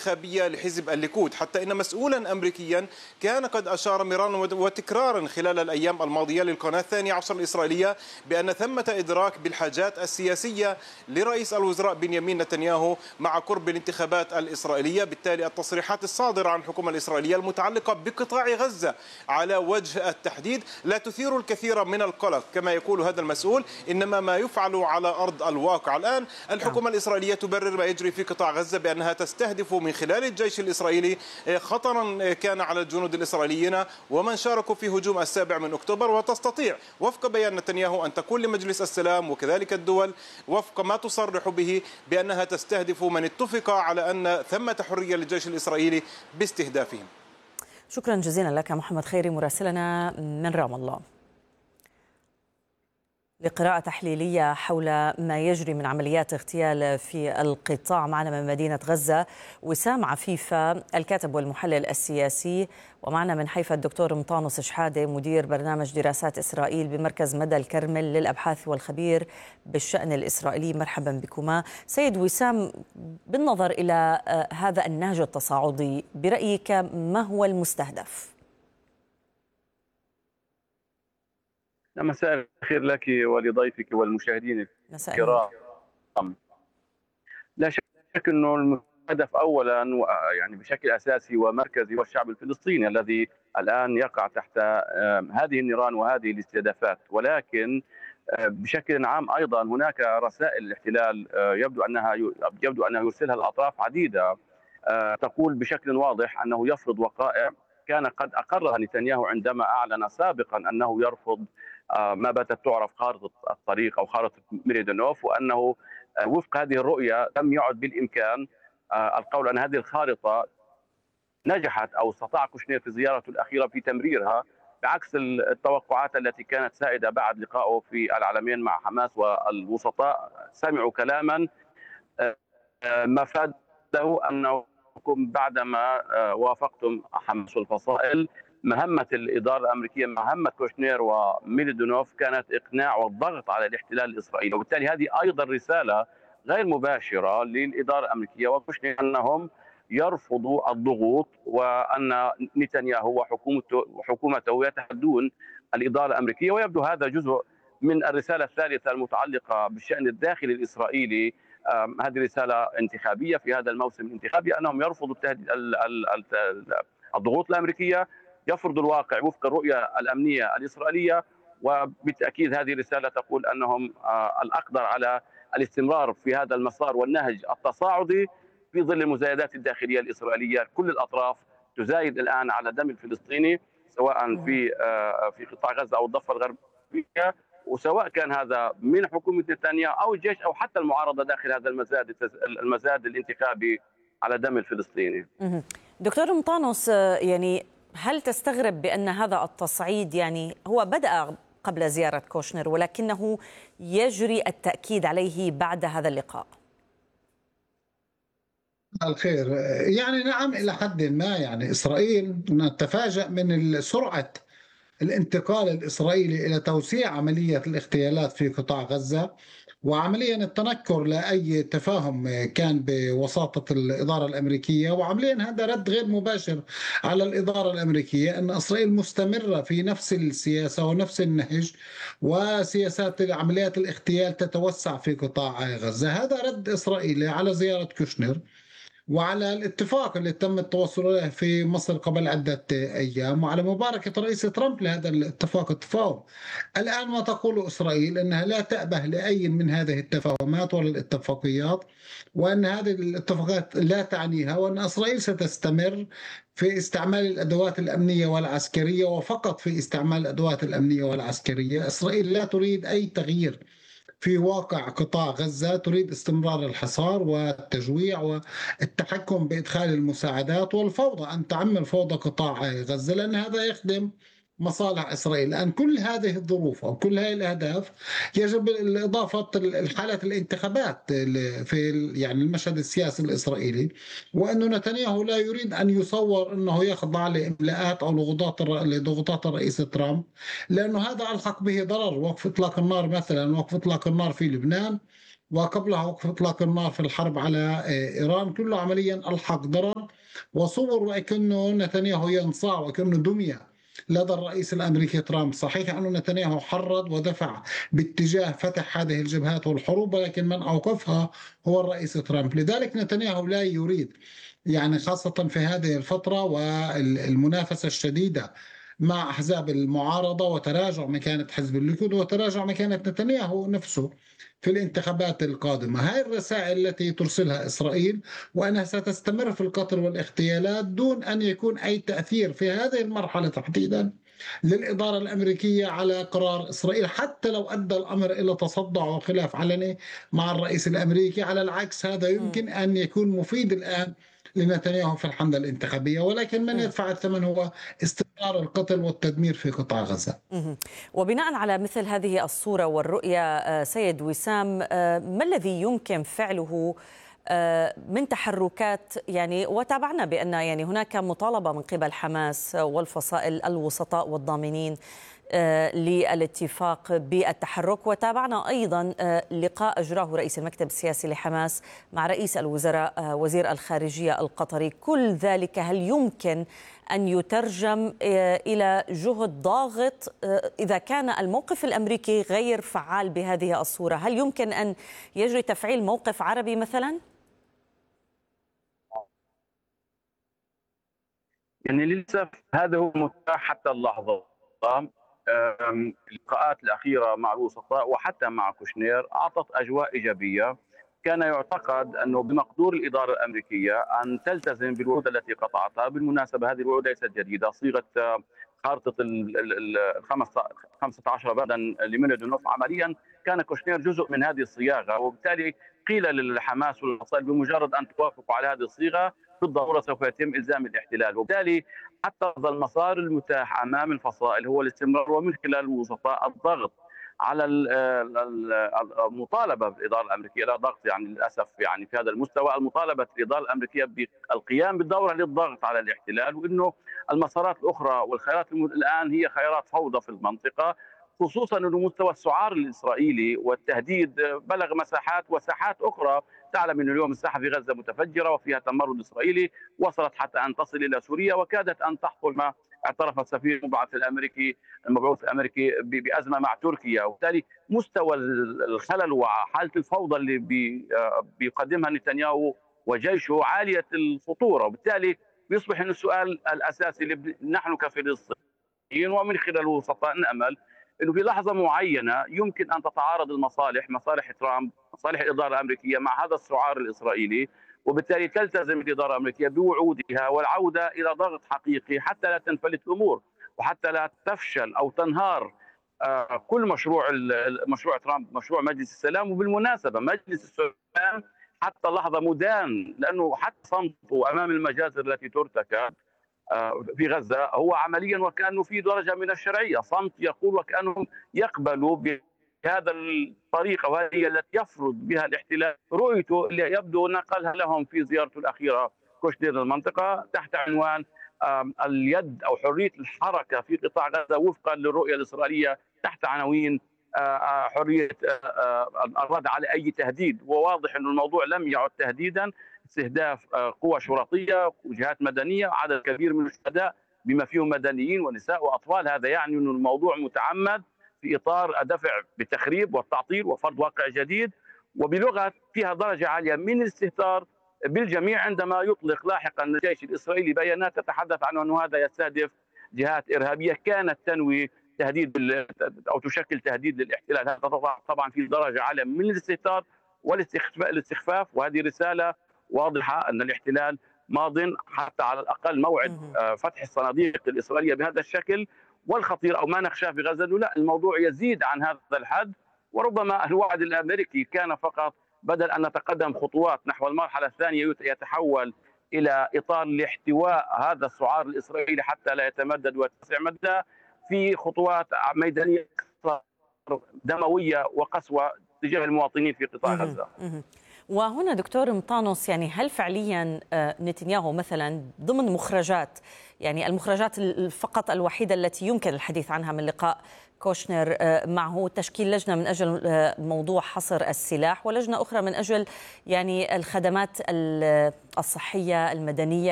انتخابية لحزب الليكود، حتى إن مسؤولا أمريكيا كان قد أشار مرارا وتكرارا خلال الأيام الماضية للقناة الثانية عشر الإسرائيلية بأن ثمة إدراك بالحاجات السياسية لرئيس الوزراء بنيامين نتنياهو مع قرب الانتخابات الإسرائيلية. بالتالي التصريحات الصادرة عن الحكومة الإسرائيلية المتعلقة بقطاع غزة على وجه التحديد لا تثير الكثير من القلق كما يقول هذا المسؤول، إنما ما يفعل على أرض الواقع. الآن الحكومة الإسرائيلية تبرر ما يجري في قطاع غزة بأنها تستهدف من خلال الجيش الإسرائيلي خطرا كان على الجنود الإسرائيليين ومن شاركوا في هجوم 7 أكتوبر، وتستطيع وفق بيان نتنياهو أن تقول لمجلس السلام وكذلك الدول وفق ما تصرح به بأنها تستهدف من اتفق على أن ثمة حرية للجيش الإسرائيلي باستهدافهم. شكرا جزيلا لك محمد خيري مراسلنا من رام الله. لقراءة تحليلية حول ما يجري من عمليات اغتيال في القطاع معنا من مدينة غزة وسام عفيفة الكاتب والمحلل السياسي، ومعنا من حيفا الدكتور مطانوس شحادة مدير برنامج دراسات إسرائيل بمركز مدى الكرمل للأبحاث والخبير بالشأن الإسرائيلي. مرحبا بكما. سيد وسام، بالنظر إلى هذا النهج التصاعدي برأيك ما هو المستهدف؟ مساء الخير لك ولضيفك والمشاهدين الكرام. لا شك أنه المستهدف أولا يعني بشكل أساسي ومركزي هو الشعب الفلسطيني الذي الآن يقع تحت هذه النيران وهذه الاستهدافات، ولكن بشكل عام أيضا هناك رسائل الاحتلال يبدو أنها يرسلها الأطراف عديدة تقول بشكل واضح أنه يفرض وقائع كان قد أقرها نتنياهو عندما أعلن سابقا أنه يرفض ما باتت تعرف خارطة الطريق أو خارطة ميريدونوف، وأنه وفق هذه الرؤية لم يعد بالإمكان القول أن هذه الخارطة نجحت أو استطاع كوشنير في زيارته الأخيرة في تمريرها، بعكس التوقعات التي كانت سائدة بعد لقائه في العلمين مع حماس والوسطاء. سمعوا كلاما مفاده أنه بعدما وافقتم حماس والفصائل مهمة الإدارة الأمريكية مهمة كوشنير وميليدونوف كانت إقناع والضغط على الاحتلال الإسرائيلي، وبالتالي هذه أيضا رسالة غير مباشرة للإدارة الأمريكية وكوشنير أنهم يرفضوا الضغوط وأن نتنياهو وحكومته يتحدون الإدارة الأمريكية. ويبدو هذا جزء من الرسالة الثالثة المتعلقة بالشأن الداخلي الإسرائيلي. هذه رسالة انتخابية في هذا الموسم الانتخابي أنهم يرفضوا الضغوط الأمريكية، يفرض الواقع وفق الرؤية الأمنية الإسرائيلية. وبالتأكيد هذه رسالة تقول أنهم الأقدر على الاستمرار في هذا المسار والنهج التصاعدي في ظل المزايدات الداخلية الإسرائيلية. كل الأطراف تزايد الآن على الدم الفلسطيني سواء في قطاع غزة أو الضفة الغربية، وسواء كان هذا من حكومة نتنياهو أو الجيش أو حتى المعارضة داخل هذا المزاد الانتخابي على دم الفلسطيني. دكتور مطانوس، يعني هل تستغرب بأن هذا التصعيد يعني هو بدأ قبل زيارة كوشنر ولكنه يجري التأكيد عليه بعد هذا اللقاء؟ الخير، يعني نعم إلى حد ما. يعني إسرائيل نتفاجأ من سرعة الانتقال الإسرائيلي إلى توسيع عملية الاغتيالات في قطاع غزة، وعمليا التنكر لأي تفاهم كان بوساطة الإدارة الأمريكية، وعمليا هذا رد غير مباشر على الإدارة الأمريكية أن إسرائيل مستمرة في نفس السياسة ونفس النهج، وسياسات عمليات الاغتيال تتوسع في قطاع غزة. هذا رد إسرائيلي على زيارة كوشنر وعلى الاتفاق اللي تم التوصل له في مصر قبل عدة أيام، وعلى مباركة رئيس ترامب لهذا الاتفاق التفاهم. الآن ما تقول إسرائيل أنها لا تأبه لأي من هذه التفاهمات ولا الاتفاقيات، وأن هذه الاتفاقات لا تعنيها، وأن إسرائيل ستستمر في استعمال الأدوات الأمنية والعسكرية وفقط في استعمال الأدوات الأمنية والعسكرية. إسرائيل لا تريد أي تغيير في واقع قطاع غزة، تريد استمرار الحصار والتجويع والتحكم بإدخال المساعدات والفوضى، أن تعم الفوضى قطاع غزة، لأن هذا يخدم مصالح إسرائيل. الآن كل هذه الظروف أو كل هذه الأهداف يجب إضافة الحالة الانتخابات في يعني المشهد السياسي الإسرائيلي، وأن نتنياهو لا يريد أن يصور أنه يخضع لإملاءات أو لضغوطات الرئيس ترامب، لأنه هذا ألحق به ضرر. وقف إطلاق النار مثلا، وقف إطلاق النار في لبنان وقبلها وقف إطلاق النار في الحرب على إيران، كله عمليا ألحق ضرر وصور وكأنه نتنياهو ينصاع وكأنه دمية لدى الرئيس الأمريكي ترامب. صحيح أن نتنياهو حرض ودفع باتجاه فتح هذه الجبهات والحروب، ولكن من أوقفها هو الرئيس ترامب. لذلك نتنياهو لا يريد، يعني خاصة في هذه الفترة والمنافسة الشديدة مع أحزاب المعارضة وتراجع مكانة حزب الليكود وتراجع مكانة نتنياهو نفسه في الانتخابات القادمة. هاي الرسائل التي ترسلها إسرائيل وأنها ستستمر في القتل والاغتيالات دون أن يكون أي تأثير في هذه المرحلة تحديدا للإدارة الأمريكية على قرار إسرائيل، حتى لو أدى الأمر إلى تصدع وخلاف علني مع الرئيس الأمريكي. على العكس، هذا يمكن أن يكون مفيد الآن لنتنياهو في الحملة الانتخابية، ولكن من يدفع الثمن هو استمرار القتل والتدمير في قطاع غزة. وبناء على مثل هذه الصورة والرؤية سيد وسام، ما الذي يمكن فعله من تحركات؟ يعني وتابعنا بأن يعني هناك مطالبة من قبل حماس والفصائل الوسطاء والضامنين للاتفاق بالتحرك، وتابعنا أيضا لقاء أجراه رئيس المكتب السياسي لحماس مع رئيس الوزراء وزير الخارجية القطري. كل ذلك هل يمكن أن يترجم إلى جهد ضاغط إذا كان الموقف الأمريكي غير فعال بهذه الصورة؟ هل يمكن أن يجري تفعيل موقف عربي مثلا؟ يعني للأسف هذا هو متاح حتى اللحظة. اللقاءات الأخيرة مع الوسطاء وحتى مع كوشنير أعطت أجواء إيجابية. كان يعتقد أنه بمقدور الإدارة الأمريكية أن تلتزم بالوعود التي قطعتها. بالمناسبة هذه الوعود ليست جديدة، صيغة خارطة ال 15 بلدا لميلودونوف عمليا كان كوشنير جزء من هذه الصياغة، وبالتالي قيل للحماس والفصائل بمجرد أن توافقوا على هذه الصيغة بالضرورة سوف يتم إلزام الاحتلال. وبالتالي حتى المسار المتاح أمام الفصائل هو الاستمرار ومن خلال الوسطاء الضغط على المطالبة بالإدارة الأمريكية، لا ضغط يعني للأسف يعني في هذا المستوى، المطالبة الإدارة الأمريكية بالقيام بالدورة للضغط على الاحتلال، وأنه المسارات الأخرى والخيارات الآن هي خيارات فوضى في المنطقة، خصوصا أنه مستوى السعار الإسرائيلي والتهديد بلغ مساحات وساحات أخرى. تعلم أن اليوم الساحة في غزة متفجرة وفيها تمرد إسرائيلي، وصلت حتى أن تصل إلى سوريا وكادت أن تحصل ما اعترف السفير المبعوث الأمريكي بأزمة مع تركيا. وبالتالي مستوى الخلل وحالة الفوضى اللي بيقدمها نتنياهو وجيشه عالية الخطورة، وبالتالي بيصبح السؤال الأساسي اللي نحن كفلسطينيين ومن خلال الوسطاء نأمل أنه في لحظة معينة يمكن أن تتعارض مصالح ترامب، مصالح الإدارة الأمريكية مع هذا السعار الإسرائيلي، وبالتالي تلتزم الإدارة الأمريكية بوعودها والعودة إلى ضغط حقيقي حتى لا تنفلت الأمور وحتى لا تفشل أو تنهار كل مشروع ترامب، مشروع مجلس السلام. وبالمناسبة مجلس السلام حتى اللحظة مدان، لأنه حتى صمته أمام المجازر التي ترتكب في غزة هو عمليا وكأنه في درجة من الشرعية، صمت يقول وكأنهم يقبلوا بهذا الطريقة، وهي التي يفرض بها الاحتلال رؤيته اللي يبدو نقلها لهم في زيارته الأخيرة كوشنير المنطقة تحت عنوان اليد أو حرية الحركة في قطاع غزة وفقا للرؤية الإسرائيلية تحت عناوين حرية الرد على أي تهديد. وواضح أن الموضوع لم يعد تهديدا، استهداف قوى شرطية وجهات مدنية، عدد كبير من الشهداء بما فيهم مدنيين ونساء وأطفال. هذا يعني أن الموضوع متعمد في إطار الدفع بالتخريب والتعطيل وفرض واقع جديد، وبلغة فيها درجة عالية من الاستهتار بالجميع عندما يطلق لاحقا الجيش الإسرائيلي بيانات تتحدث عنه أنه هذا يستهدف جهات إرهابية كانت تنوي تهديد أو تشكل تهديد للاحتلال. هذا طبعا في درجة عالية من الاستهتار والاستخفاف، وهذه رسالة واضحة أن الاحتلال ماض حتى على الأقل موعد فتح الصناديق الإسرائيلية بهذا الشكل. والخطير أو ما نخشاه في غزة أنه لا، الموضوع يزيد عن هذا الحد، وربما الوعد الأمريكي كان فقط بدل أن نتقدم خطوات نحو المرحلة الثانية يتحول إلى إطار لاحتواء هذا السعار الإسرائيلي حتى لا يتمدد ويتسع مدى في خطوات ميدانية دموية وقسوة تجاه المواطنين في قطاع غزة. وهنا دكتور مطانوس، يعني هل فعليا نتنياهو مثلا ضمن مخرجات، يعني المخرجات فقط الوحيدة التي يمكن الحديث عنها من لقاء كوشنر معه تشكيل لجنة من أجل موضوع حصر السلاح، ولجنة أخرى من أجل يعني الخدمات الصحية المدنية